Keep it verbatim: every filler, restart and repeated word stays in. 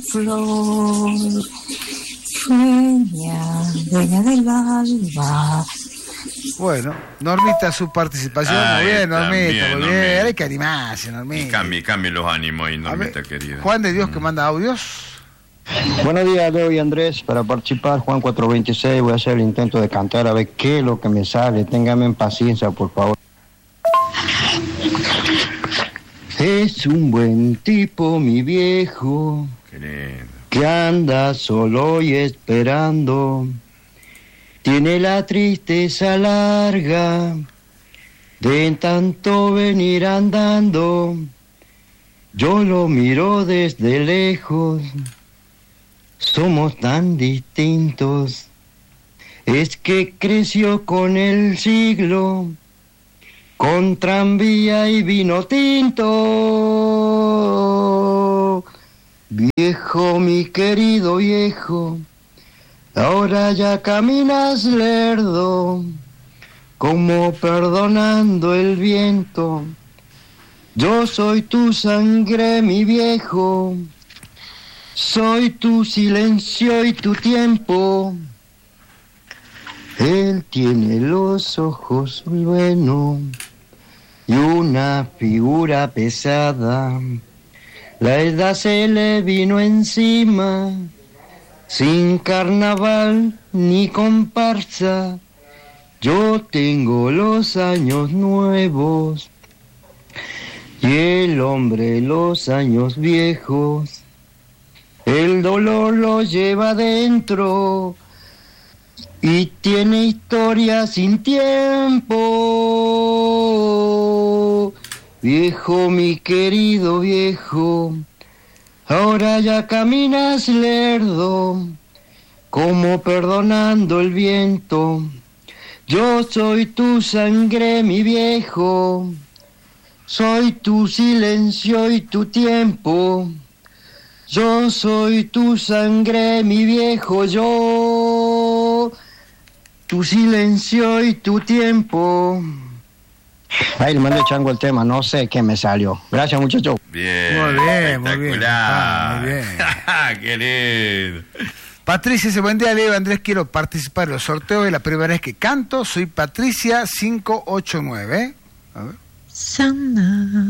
flor, sueña, dueña del alba. Bueno, Normita, su participación. Ay, muy bien, Normita, también, muy bien. Normita. Hay que animarse, Normita. Cambie, cambie los ánimos ahí, Normita, ver, querida. Juan de Dios, que manda audios. Buenos días, Leo y Andrés. Para participar, Juan cuatro veintiséis, voy a hacer el intento de cantar a ver qué es lo que me sale. Ténganme en paciencia, por favor. Es un buen tipo, mi viejo, Qué lindo. que anda solo y esperando. Tiene la tristeza larga de tanto venir andando. Yo lo miro desde lejos, somos tan distintos. Es que creció con el siglo, con tranvía y vino tinto. Viejo, mi querido viejo, ahora ya caminas lerdo, como perdonando el viento. Yo soy tu sangre, mi viejo, soy tu silencio y tu tiempo. Él tiene los ojos buenos y una figura pesada. La edad se le vino encima, sin carnaval ni comparsa. Yo tengo los años nuevos y el hombre los años viejos. El dolor lo lleva dentro y tiene historia sin tiempo. Viejo, mi querido viejo, ahora ya caminas lerdo, como perdonando el viento. Yo soy tu sangre, mi viejo, soy tu silencio y tu tiempo. Yo soy tu sangre, mi viejo, yo, tu silencio y tu tiempo. Ahí le mandé chango el tema, no sé qué me salió. Gracias, muchachos. Bien. Muy bien, muy bien. Espectacular. Ah, muy bien. Qué lindo. Patricia dice, buen día, Leo, Andrés, quiero participar en los sorteos de la primera vez que canto. Soy Patricia cinco ocho nueve. A ver. Sana.